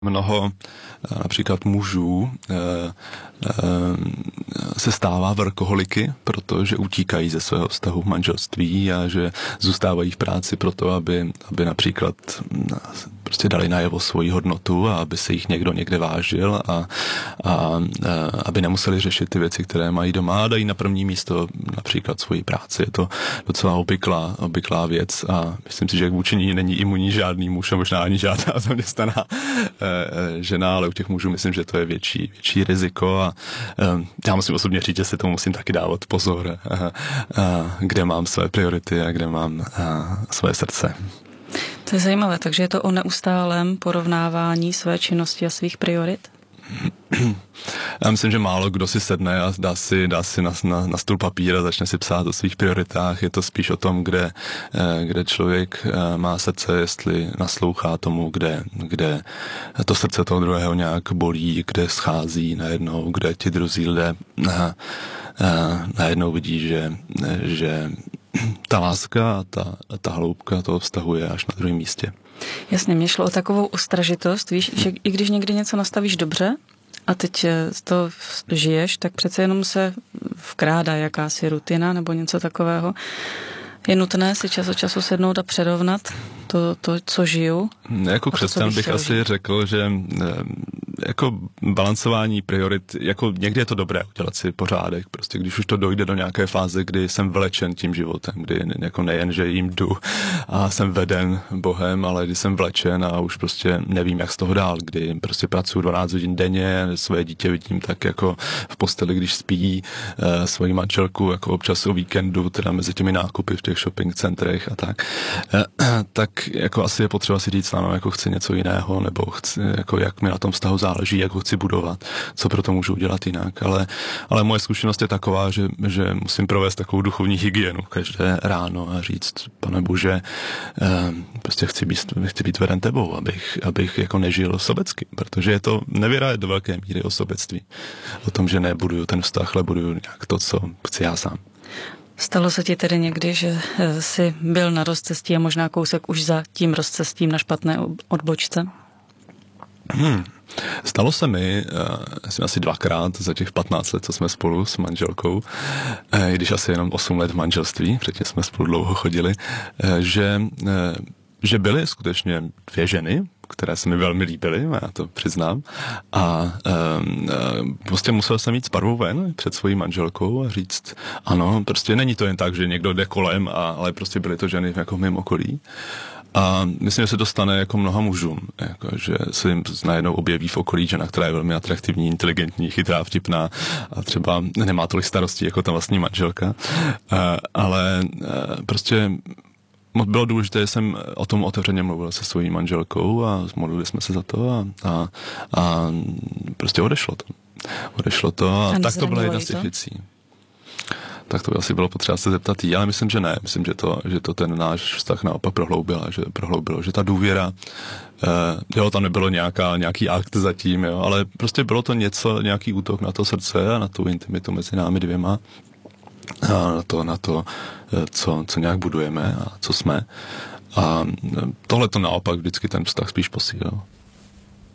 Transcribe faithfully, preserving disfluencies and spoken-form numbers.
Mnoho například mužů se stává workoholiky, protože utíkají ze svého vztahu v manželství a že zůstávají v práci proto, aby, aby například prostě dali najevo svoji hodnotu a aby se jich někdo někde vážil a, a, a aby nemuseli řešit ty věci, které mají doma a dají na první místo například svoji práci. Je to docela obvyklá, obvyklá věc a myslím si, že vůči ní není imunní žádný muž a možná ani žádná zaměstnaná žena, ale u těch mužů myslím, že to je větší, větší riziko a já musím osobně říct, že si tomu musím taky dávat pozor, kde mám své priority a kde mám své srdce. To je zajímavé, takže je to o neustálém porovnávání své činnosti a svých priorit? Já myslím, že málo kdo si sedne a dá si, dá si na, na, na stůl papír a začne si psát o svých prioritách. Je to spíš o tom, kde, kde člověk má srdce, jestli naslouchá tomu, kde, kde to srdce toho druhého nějak bolí, kde schází najednou, kde ti druzí lidé najednou vidí, že, že ta láska a ta, ta hloubka toho vztahu je až na druhém místě. Jasně, mě šlo o takovou ostražitost, víš, že i když někdy něco nastavíš dobře a teď to žiješ, tak přece jenom se vkrádá jakási rutina nebo něco takového. Je nutné si čas od času sednout a přerovnat to, to co žiju. Jako křesťan bych asi žít. řekl, že jako balancování priorit, jako někdy je to dobré udělat si pořádek, prostě když už to dojde do nějaké fáze, kdy jsem vlečen tím životem, kdy jako nejen, že jim jdu a jsem veden Bohem, ale kdy jsem vlečen a už prostě nevím, jak z toho dál, kdy prostě pracuji dvanáct hodin denně, své dítě vidím tak jako v posteli, když spí, e, svoji manželku jako občas o víkendu, teda mezi těmi nákupy v těch shopping centrech a tak, e, tak jako asi je potřeba si říct, ano, jako chci něco jiného, nebo chci, jako jak mi na tom vztahu záleží, jak ho chci budovat, co pro to můžu udělat jinak, ale, ale moje zkušenost je taková, že, že musím provést takovou duchovní hygienu každé ráno a říct, Pane Bože, eh, prostě chci být, chci být veden tebou, abych, abych jako nežil sobecky, protože je to, nevěra je do velké míry o sobectví, o tom, že nebuduju ten vztah, ale buduju nějak to, co chci já sám. Stalo se ti tedy někdy, že jsi byl na rozcestí a možná kousek už za tím rozcestím na špatné odbočce? Hmm. Stalo se mi uh, asi dvakrát za těch patnáct let, co jsme spolu s manželkou, uh, i když asi jenom osm let v manželství, předtím jsme spolu dlouho chodili, uh, že, uh, že byly skutečně dvě ženy, které se mi velmi líbily, já to přiznám. A um, prostě musel jsem jít s parvou ven před svojí manželkou a říct, ano, prostě není to jen tak, že někdo jde kolem, a, ale prostě byly to ženy jako v mém okolí. A myslím, že se to stane jako mnoha mužům, jako, že se jim najednou objeví v okolí žena, která je velmi atraktivní, inteligentní, chytrá, vtipná a třeba nemá tolik starostí jako ta vlastní manželka, a, ale a, prostě bylo důležité, že jsem o tom otevřeně mluvil se svojí manželkou a modlili jsme se za to a, a, a prostě odešlo to. Odešlo to a, a tak to byla jedna z těch věcí. Tak to by asi bylo potřeba se zeptat jí, ale myslím, že ne. Myslím, že to, že to ten náš vztah naopak prohloubilo, že prohloubilo, že ta důvěra, eh, jo, tam nebylo nějaká, nějaký akt zatím, jo, ale prostě bylo to něco, nějaký útok na to srdce a na tu intimitu mezi námi dvěma. A na to, na to co, co nějak budujeme a co jsme. A tohle to naopak vždycky ten vztah spíš posílil.